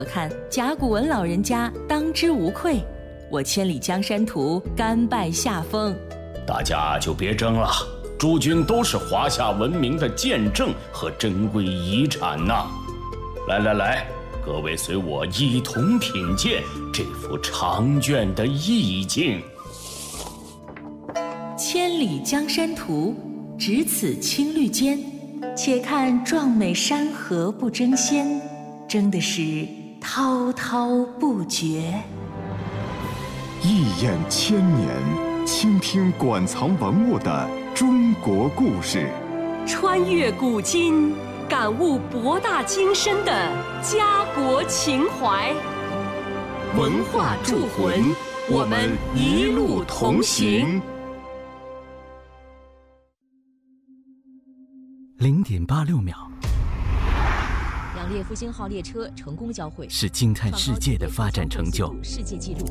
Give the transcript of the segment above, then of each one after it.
我看甲骨文老人家当之无愧，我千里江山图甘拜下风。 大家就别争了，诸君都是华夏文明的见证和珍贵遗产呐！来，各位随我一同品鉴这幅长卷的意境。 千里江山图，只此青绿间，且看壮美山河不争先，争的是滔滔不绝。 一眼千年，倾听馆藏文物的中国故事， 穿越古今，感悟博大精深的家国情怀。 文化铸魂，我们一路同行。 0.86秒， 两列复兴号列车成功交汇， 是惊叹世界的发展成就。 世界纪录。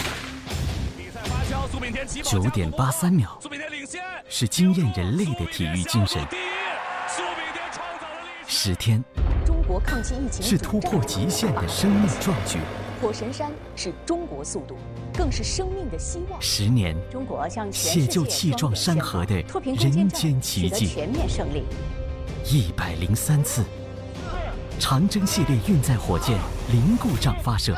9.83秒，是惊艳人类的体育精神。10天， 中国抗击疫情是突破极限的生命壮举。 火神山是中国速度，更是生命的希望。 10年， 中国向全世界写就气壮山河的人间奇迹。 全面胜利。 103次，长征系列运载火箭零故障发射。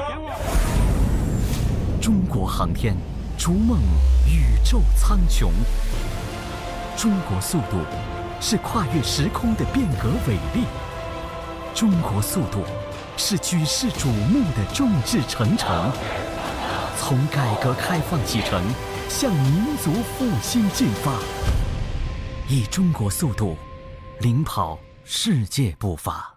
中国航天逐梦宇宙苍穹。中国速度是跨越时空的变革伟力。中国速度是举世瞩目的众志成城。从改革开放启程，向民族复兴进发。以中国速度领跑世界步伐。